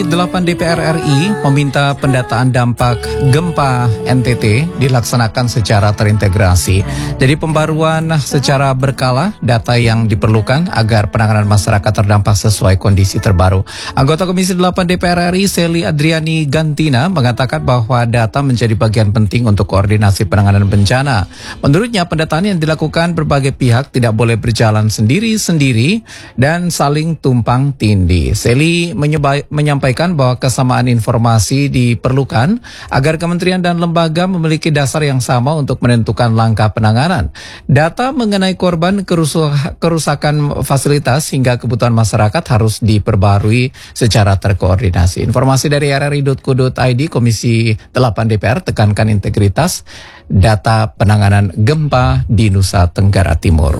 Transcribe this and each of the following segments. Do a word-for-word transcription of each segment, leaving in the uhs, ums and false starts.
delapan D P R R I meminta pendataan dampak gempa N T T dilaksanakan secara terintegrasi. Jadi pembaruan secara berkala data yang diperlukan agar penanganan masyarakat terdampak sesuai kondisi terbaru. Anggota Komisi delapan D P R R I Seli Adriani Gantina mengatakan bahwa data menjadi bagian penting untuk koordinasi penanganan bencana. Menurutnya pendataan yang dilakukan berbagai pihak tidak boleh berjalan sendiri-sendiri dan saling tumpang tindih. Seli menyeba- menyampaikan bahwa kesamaan informasi diperlukan agar kementerian dan lembaga memiliki dasar yang sama untuk menentukan langkah penanganan. Data mengenai korban kerusuh- kerusakan fasilitas hingga kebutuhan masyarakat harus diperbarui secara terkoordinasi. Informasi dari r r i dot co dot i d, Komisi delapan D P R tekankan integritas data penanganan gempa di Nusa Tenggara Timur.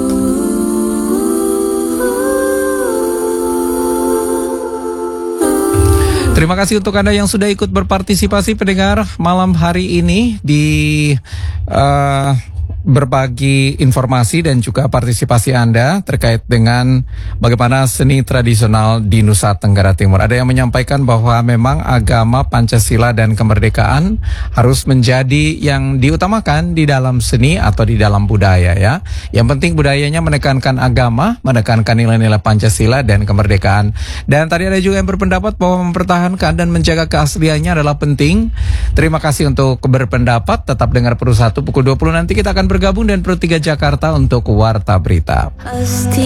Terima kasih untuk Anda yang sudah ikut berpartisipasi pendengar malam hari ini di uh, berbagi informasi dan juga partisipasi Anda terkait dengan bagaimana seni tradisional di Nusa Tenggara Timur. Ada yang menyampaikan bahwa memang agama Pancasila dan kemerdekaan harus menjadi yang diutamakan di dalam seni atau di dalam budaya ya. Yang penting budayanya menekankan agama, menekankan nilai-nilai Pancasila dan kemerdekaan. Dan tadi ada juga yang berpendapat bahwa mempertahankan dan menjaga keasliannya adalah penting. Terima kasih untuk berpendapat. Tetap dengar Pro satu pukul dua puluh nanti kita akan bergabung dan Pro tiga Jakarta untuk Warta Berita.